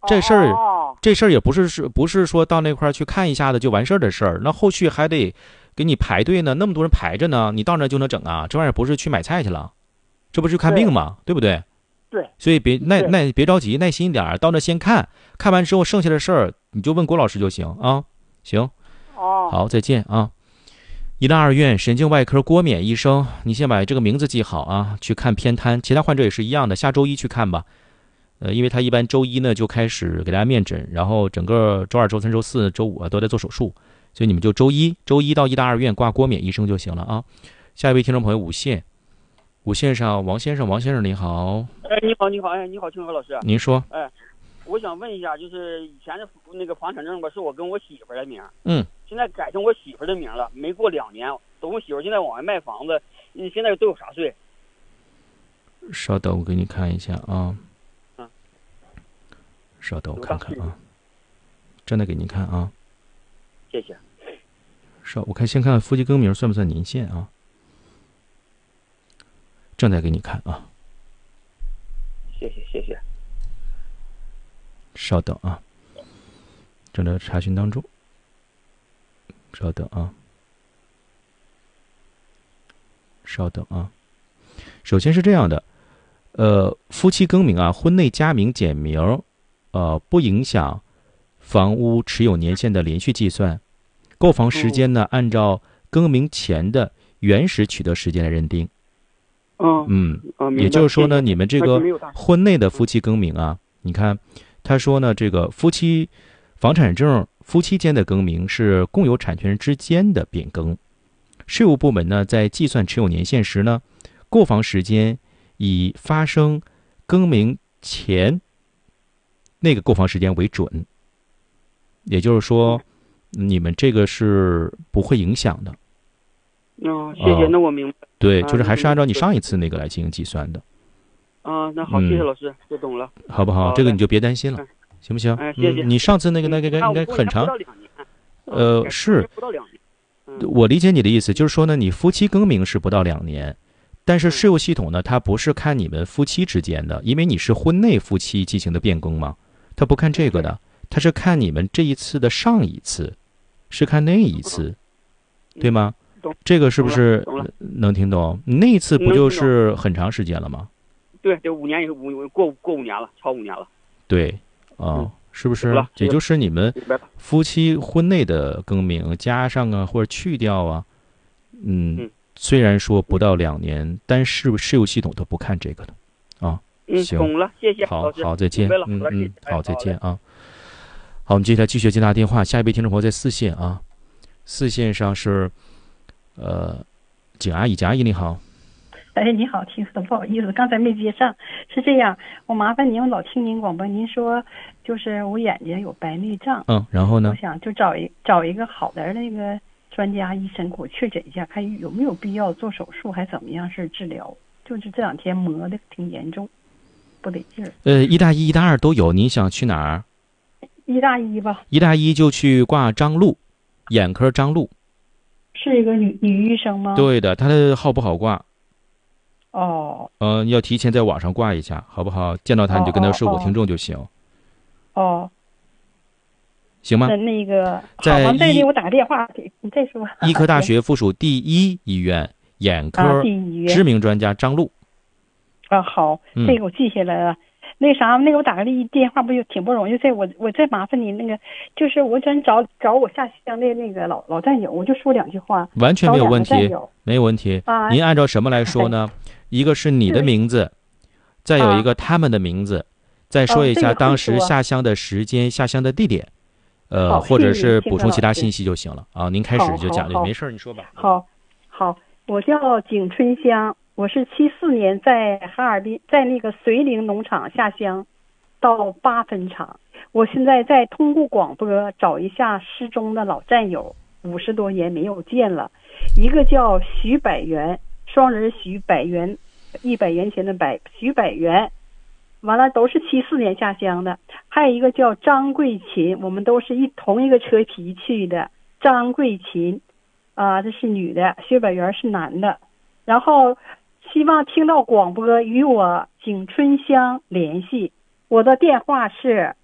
这事儿，也不是说到那块儿去看一下子就完事儿的事儿，那后续还得给你排队呢，那么多人排着呢，你到那就能整啊？这玩意儿不是去买菜去了，这不是去看病吗？对不对？ 对。 所以别着急，耐心一点，到那先看看完之后，剩下的事儿你就问郭老师就行啊。行，好，再见啊。医大二院神经外科郭冕医生，你先把这个名字记好啊，去看偏瘫，其他患者也是一样的，下周一去看吧。因为他一般周一呢就开始给大家面诊，然后整个周二、周三、周四、周五都在做手术，所以你们就周一到医大二院挂郭冕医生就行了啊。下一位听众朋友，五线上王先生你好。 你好，清河老师。 您说。 我想问一下，就是以前的那个房产证吧，是我跟我媳妇的名，现在改成我媳妇的名了，没过2年，等我媳妇现在往外卖房子，现在都有啥税？ 稍等，我给你看一下啊。稍等，我看看啊，正在给您看啊。 谢谢。 我看先看夫妻更名算不算年限啊？正在给你看啊。 谢谢。 稍等啊，正在查询当中。稍等啊。首先是这样的，夫妻更名啊，婚内加名减名，不影响房屋持有年限的连续计算。购房时间呢，按照更名前的原始取得时间来认定。也就是说呢，你们这个婚内的夫妻更名啊，你看他说呢，这个房产证夫妻间的更名是共有产权人之间的变更。税务部门呢，在计算持有年限时呢，购房时间以发生更名前那个购房时间为准。也就是说，你们这个是不会影响的。 谢谢，那我明白。 对，就是还是按照你上一次那个来进行计算的。 那好，谢谢老师，我懂了。 好不好？这个你就别担心了，行不行？ 谢谢。 你上次那个应该很长。是。 不到2年。 我理解你的意思，就是说呢，你夫妻更名是不到2年，但是税务系统呢，它不是看你们夫妻之间的，因为你是婚内夫妻进行的变更嘛，它不看这个的，它是看你们这一次的上一次，是看那一次，对吗？这个是不是能听懂？那一次不就是很长时间了吗？ 对，5年过5年了，超5年了。 对，是不是？也就是你们夫妻婚内的更名加上啊，或者去掉啊，虽然说不到2年，但是税务系统都不看这个的啊。行， 懂了，谢谢。 好，再见。好，再见啊。好，我们接下来继续接大电话，下一位听众朋友在4线啊。4线上是景阿姨你好。 你好，听说不好意思，刚才没接上。是这样，我麻烦您，我老听您广播，您说就是我眼睛有白内障， 然后呢？ 我想就找一个好的那个专家医生给我确诊一下，看有没有必要做手术，还怎么样是治疗。就是这2天磨的挺严重，不得劲儿。 医大1、医大2都有，你想去哪儿？ 医大1吧。 医大1就去挂张璐，眼科张璐。 是一个女医生吗？对的，她的号不好挂。要提前在网上挂一下，好不好？见到他你就跟他说我听众就行。行吗？ 那个在我打个电话给你再说。 医科大学附属第1医院眼科知名专家张璐。 好，这个我记下来了。那啥，那个我打个电话不就挺不容易？我再麻烦你那个，就是我想找我下乡的那个老战友，我就说2句话。 完全没有问题，没有问题。您按照什么来说呢？一个是你的名字，再有一个他们的名字，再说一下当时下乡的时间、下乡的地点，或者是补充其他信息就行了啊。您开始就讲，没事你说吧。 好，我叫景春香。我是74年在哈尔滨，在那个绥宁农场下乡，到8分厂。我现在在通过广播找一下失踪的老战友，50多年没有见了。一个叫徐百元，双人徐，百元100元钱的百，徐百元，完了都是74年下乡的。还有一个叫张桂琴，我们都是同一个车皮去的。张桂琴，这是女的，徐百元是男的。然后希望听到广播与我景春香联系，我的电话是